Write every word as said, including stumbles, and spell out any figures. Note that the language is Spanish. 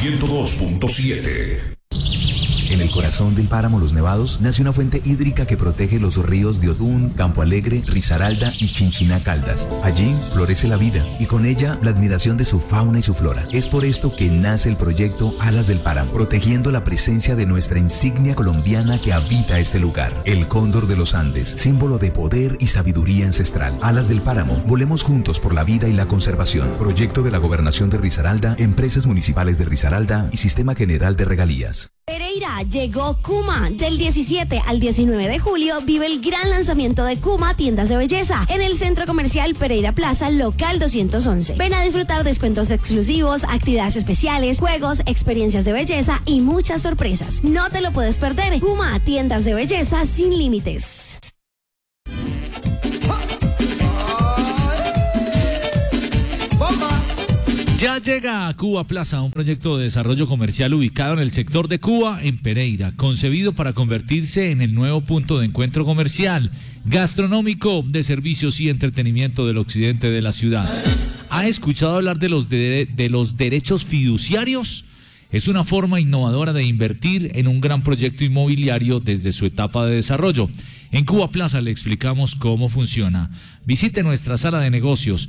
ciento dos punto siete. En el corazón del páramo Los Nevados nace una fuente hídrica que protege los ríos de Odún, Campo Alegre, Risaralda y Chinchiná Caldas. Allí florece la vida y con ella la admiración de su fauna y su flora. Es por esto que nace el proyecto Alas del Páramo, protegiendo la presencia de nuestra insignia colombiana que habita este lugar, el cóndor de los Andes, símbolo de poder y sabiduría ancestral. Alas del Páramo, volemos juntos por la vida y la conservación. Proyecto de la Gobernación de Risaralda, Empresas Municipales de Risaralda y Sistema General de Regalías. Pereira, llegó Kuma. Del diecisiete al diecinueve de julio vive el gran lanzamiento de Kuma Tiendas de Belleza en el Centro Comercial Pereira Plaza, local doscientos once. Ven a disfrutar descuentos exclusivos, actividades especiales, juegos, experiencias de belleza y muchas sorpresas. No te lo puedes perder. Kuma Tiendas de Belleza sin límites. Ya llega a Cuba Plaza, un proyecto de desarrollo comercial ubicado en el sector de Cuba, en Pereira, concebido para convertirse en el nuevo punto de encuentro comercial, gastronómico, de servicios y entretenimiento del occidente de la ciudad. ¿Ha escuchado hablar de los, de, de los derechos fiduciarios? Es una forma innovadora de invertir en un gran proyecto inmobiliario desde su etapa de desarrollo. En Cuba Plaza le explicamos cómo funciona. Visite nuestra sala de negocios